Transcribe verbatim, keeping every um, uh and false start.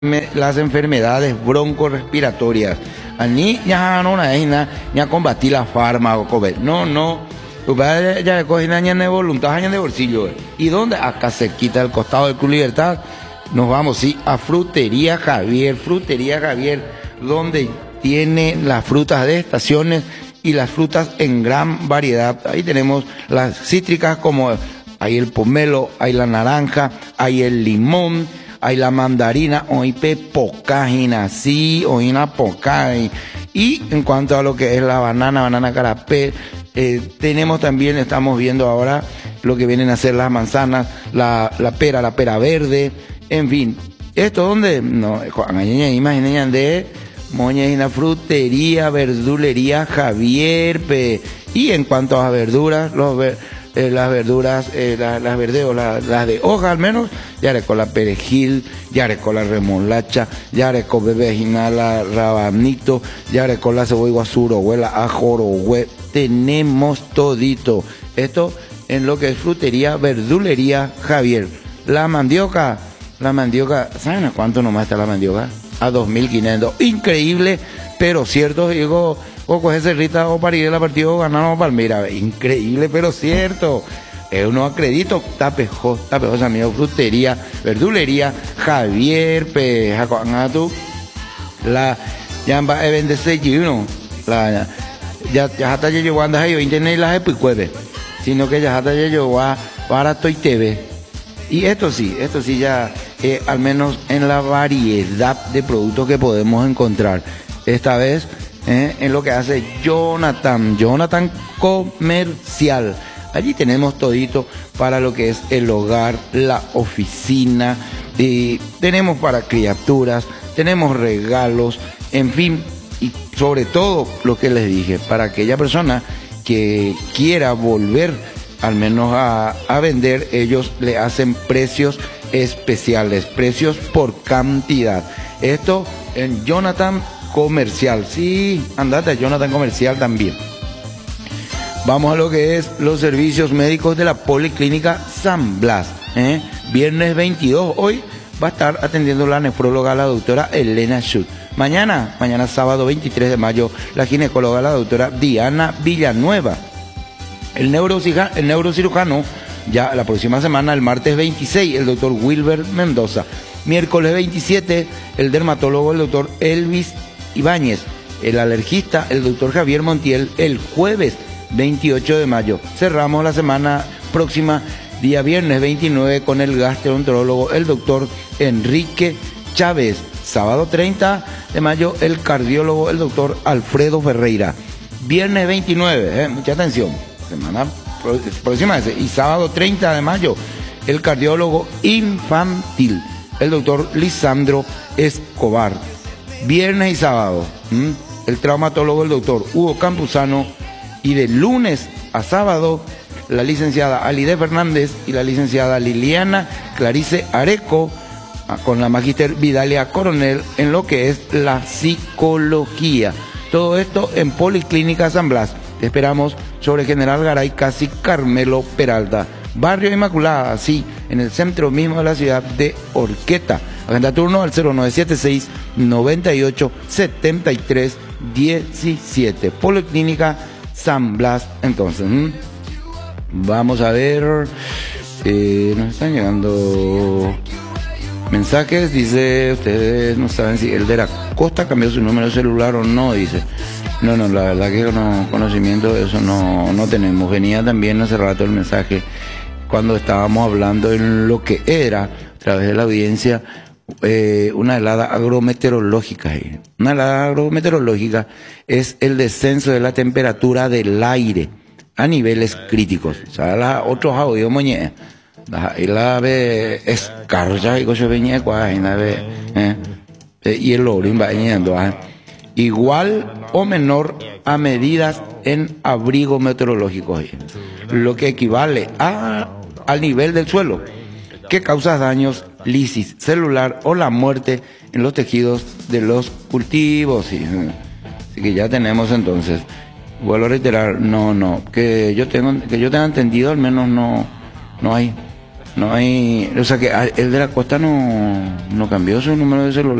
me- las enfermedades broncorespiratorias. Ani ya no na ina ya combatir la fármaco COVID. No, no. Tu padre ya coge años de voluntad, años de bolsillo. eh. ¿Y dónde? Acá cerquita del costado del Club Libertad. Nos vamos, sí, a Frutería Javier. Frutería Javier, donde tiene las frutas de estaciones y las frutas en gran variedad. Ahí tenemos las cítricas como hay el pomelo, hay la naranja, hay el limón, hay la mandarina, hoy pocágina, sí, hoy una pocágina. Y en cuanto a lo que es la banana, banana carapé, eh, tenemos también, estamos viendo ahora lo que vienen a ser las manzanas, la, la pera, la pera verde, en fin. ¿Esto dónde? No, imaginen de Moña frutería, verdulería Javier, pe. Y en cuanto a las verduras, los ver, eh, las verduras, eh, la, las verdeos, la, las de hoja al menos, ya con la perejil, ya con la remolacha, ya con bebejina, la rabanito, ya con la cebolla surohuela, ajorogüe, tenemos todito. Esto en lo que es frutería, verdulería Javier. La mandioca, la mandioca, ¿saben a cuánto nomás está la mandioca? A dos mil quinientos. Increíble, pero cierto, digo, o coge cerrita o para ir a la partido ganamos Palmira. Increíble, pero cierto. Eh, uno acredito, tapejo, tapejo, amigo, frutería, verdulería, Javier, pejacoangatu, la, ya va a venderse uno, la, ya, ya hasta ya llegó a andar ahí, internet y las epicueve, sino que ya hasta ya llegó a barato y T V. Y esto sí, esto sí ya, eh, al menos en la variedad de productos que podemos encontrar. Esta vez, eh, en lo que hace Jonathan, Jonathan Comercial. Allí tenemos todito para lo que es el hogar, la oficina, y tenemos para criaturas, tenemos regalos, en fin, y sobre todo lo que les dije, para aquella persona que quiera volver al menos a, a vender, ellos le hacen precios especiales, precios por cantidad. Esto en Jonathan Comercial. Sí, andate a Jonathan Comercial también. Vamos a lo que es los servicios médicos de la Policlínica San Blas. ¿eh? Viernes veintidós, hoy va a estar atendiendo la nefróloga, la doctora Elena Schut. Mañana, mañana sábado veintitrés de mayo, la ginecóloga, la doctora Diana Villanueva. El, neurocirujano, el neurocirujano, ya la próxima semana, el martes veintiséis, el doctor Wilber Mendoza. Miércoles veintisiete, el dermatólogo, el doctor Elvis Ibáñez. El alergista, el doctor Javier Montiel, el jueves veintiocho de mayo. Cerramos la semana próxima, día viernes veintinueve, con el gastroenterólogo, el doctor Enrique Chávez. Sábado treinta de mayo, el cardiólogo, el doctor Alfredo Ferreira. Viernes veintinueve, eh, mucha atención, semana próxima, y sábado treinta de mayo, el cardiólogo infantil, el doctor Lisandro Escobar. Viernes y sábado, ¿m? el traumatólogo, el doctor Hugo Campuzano. Y de lunes a sábado, la licenciada Alide Fernández y la licenciada Liliana Clarice Areco, con la magíster Vidalia Coronel, en lo que es la psicología. Todo esto en Policlínica San Blas. Te esperamos sobre General Garay, casi Carmelo Peralta. Barrio Inmaculada, sí, en el centro mismo de la ciudad de Orqueta. Agenda turno al cero nueve siete seis, noventa y ocho, setenta y tres diecisiete. Policlínica San Blas. Entonces, ¿m? vamos a ver, eh, nos están llegando mensajes. Dice, ustedes no saben si el de la Costa cambió su número de celular o no, dice. No, no, la verdad que no, conocimiento de eso no, no tenemos. Venía también hace rato el mensaje cuando estábamos hablando en lo que era, a través de la audiencia, eh, una helada agrometeorológica. Eh. Una helada agrometeorológica es el descenso de la temperatura del aire a niveles críticos. O sea, la otros audios moñe, la helada ve escarcha y cosas veñe cuá, y el oro invadiendo, igual o menor a medidas en abrigo meteorológico, eh. lo que equivale a al nivel del suelo, que causa daños, lisis celular o la muerte en los tejidos de los cultivos. ¿sí? Así que ya tenemos entonces, vuelvo a reiterar, no, no, que yo tengo, que yo tenga entendido, al menos no, no hay, No hay, o sea que ah, el de la costa no, no cambió su número de celular.